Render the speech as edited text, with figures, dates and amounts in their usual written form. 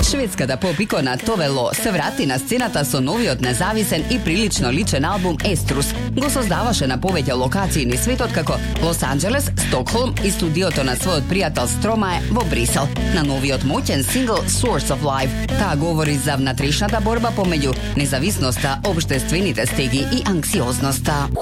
Švedskата поп-икона Tove Lo се врати на сцената со новиот независен и прилично личен албум Estrus. Го создаваше на повеќе локации низ светот како Лос Анџелес, Стокхолм и студиото на својот пријател Стромае во Брисел. На новиот моќен сингл Source of Life. Таа говори за внатрешната борба помеѓу независноста, општествените стеги и анксиозноста.